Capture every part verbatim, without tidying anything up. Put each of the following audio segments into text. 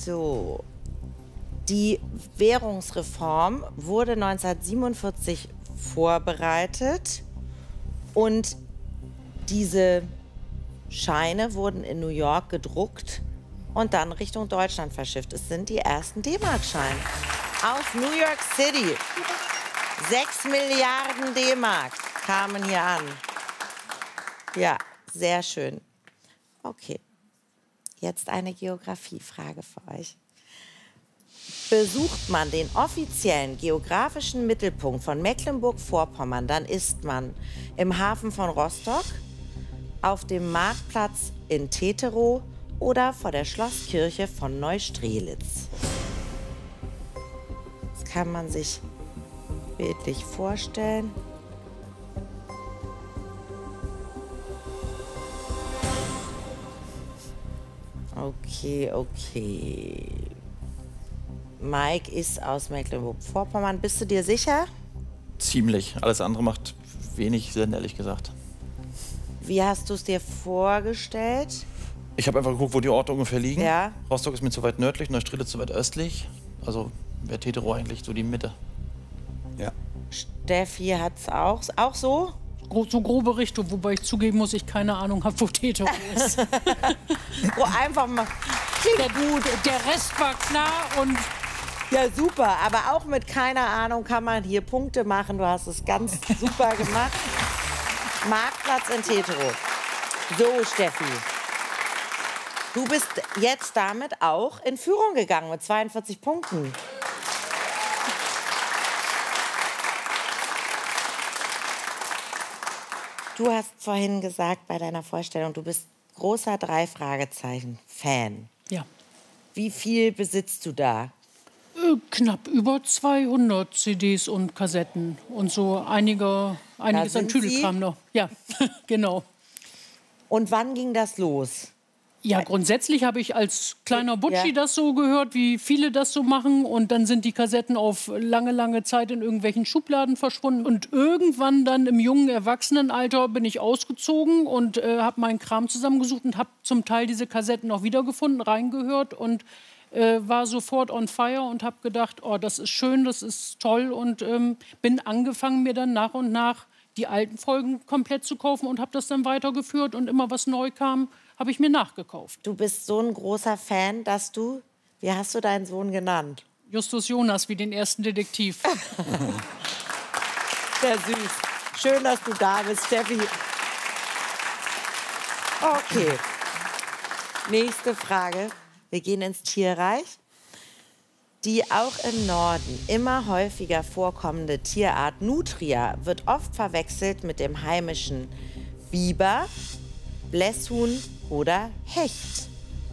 So. Die Währungsreform wurde neunzehnhundertsiebenundvierzig vorbereitet und diese Scheine wurden in New York gedruckt und dann Richtung Deutschland verschifft. Es sind die ersten D-Mark-Scheine aus New York City. Sechs Milliarden D-Mark kamen hier an. Ja, sehr schön. Okay, jetzt eine Geografiefrage für euch. Besucht man den offiziellen geografischen Mittelpunkt von Mecklenburg-Vorpommern, dann ist man im Hafen von Rostock, auf dem Marktplatz in Teterow oder vor der Schlosskirche von Neustrelitz. Das kann man sich bildlich vorstellen. Okay, okay. Mike ist aus Mecklenburg-Vorpommern. Bist du dir sicher? Ziemlich. Alles andere macht wenig Sinn, ehrlich gesagt. Wie hast du es dir vorgestellt? Ich habe einfach geguckt, wo die Orte ungefähr liegen. Ja. Rostock ist mir zu weit nördlich, Neustrelitz zu weit östlich. Also wäre Teterow eigentlich so die Mitte. Ja. Steffi hat es auch. Auch so? So grobe Richtung, wobei ich zugeben muss, ich keine Ahnung habe, wo Teterow ist. Wo einfach mal... Der, der Rest war klar und... Ja, super. Aber auch mit keiner Ahnung kann man hier Punkte machen. Du hast es ganz super gemacht. Marktplatz in Teterow. So, Steffi. Du bist jetzt damit auch in Führung gegangen mit zweiundvierzig Punkten. Du hast vorhin gesagt bei deiner Vorstellung, du bist großer Drei-Fragezeichen-Fan. Ja. Wie viel besitzt du da? Äh, knapp über zweihundert C Ds und Kassetten und so einige, einiges an Tüdelkram noch. Ja, genau. Und wann ging das los? Ja, grundsätzlich habe ich als kleiner Butschi Ja. das so gehört, wie viele das so machen. Und dann sind die Kassetten auf lange, lange Zeit in irgendwelchen Schubladen verschwunden. Und irgendwann dann im jungen Erwachsenenalter bin ich ausgezogen und äh, habe meinen Kram zusammengesucht und habe zum Teil diese Kassetten auch wiedergefunden, reingehört und äh, war sofort on fire und habe gedacht, oh, das ist schön, das ist toll. Und ähm, bin angefangen, mir dann nach und nach die alten Folgen komplett zu kaufen und habe das dann weitergeführt. Und immer was neu kam, habe ich mir nachgekauft. Du bist so ein großer Fan, dass du, wie hast du deinen Sohn genannt? Justus Jonas, wie den ersten Detektiv. Sehr süß. Schön, dass du da bist, Steffi. Okay. Nächste Frage. Wir gehen ins Tierreich. Die auch im Norden immer häufiger vorkommende Tierart Nutria wird oft verwechselt mit dem heimischen Biber, Blässhuhn oder Hecht.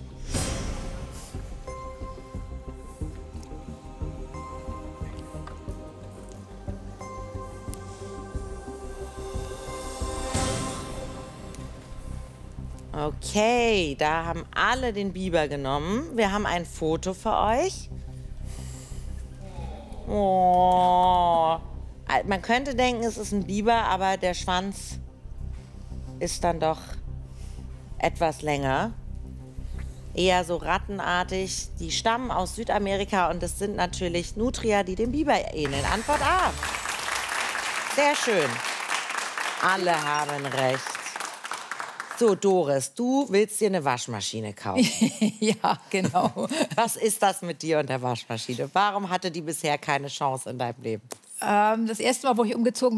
Okay, da haben alle den Biber genommen. Wir haben ein Foto für euch. Oh. Man könnte denken, es ist ein Biber, aber der Schwanz ist dann doch etwas länger. Eher so rattenartig. Die stammen aus Südamerika und es sind natürlich Nutria, die dem Biber ähneln. Antwort A. Sehr schön. Alle haben recht. So, Doris, du willst dir eine Waschmaschine kaufen. Ja, genau. Was ist das mit dir und der Waschmaschine? Warum hatte die bisher keine Chance in deinem Leben? Ähm, das erste Mal, wo ich umgezogen